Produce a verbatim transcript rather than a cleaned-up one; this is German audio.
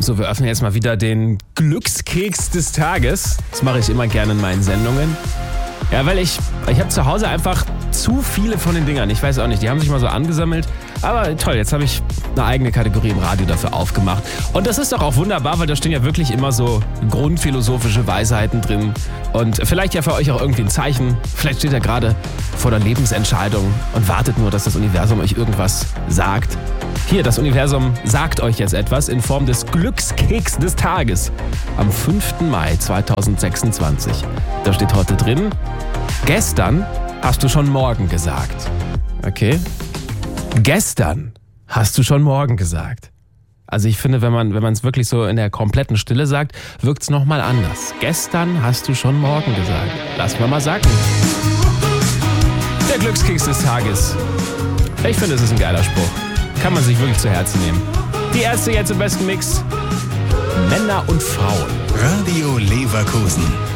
So, wir öffnen jetzt mal wieder den Glückskeks des Tages. Das mache ich immer gerne in meinen Sendungen. Ja, weil ich, ich habe zu Hause einfach zu viele von den Dingern. Ich weiß auch nicht, die haben sich mal so angesammelt. Aber toll, jetzt habe ich eine eigene Kategorie im Radio dafür aufgemacht. Und das ist doch auch wunderbar, weil da stehen ja wirklich immer so grundphilosophische Weisheiten drin. Und vielleicht ja für euch auch irgendwie ein Zeichen. Vielleicht steht ihr gerade vor der Lebensentscheidung und wartet nur, dass das Universum euch irgendwas sagt. Hier, das Universum sagt euch jetzt etwas in Form des Glückskeks des Tages am fünften Mai zweitausendsechsundzwanzig. Da steht heute drin: Gestern hast du schon morgen gesagt. Okay? Gestern hast du schon morgen gesagt. Also ich finde, wenn man wenn man es wirklich so in der kompletten Stille sagt, wirkt es nochmal anders. Gestern hast du schon morgen gesagt. Lass mal mal sagen. Der Glückskeks des Tages. Ich finde, es ist ein geiler Spruch. Kann man sich wirklich zu Herzen nehmen. Die Ärzte jetzt im besten Mix. Männer und Frauen. Radio Leverkusen.